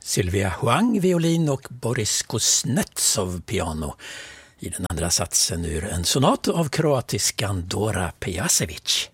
Sylvia Huang violin och Boris Kuznetsov piano i den andra satsen ur en sonat av kroatiskan Dora Pejacevic.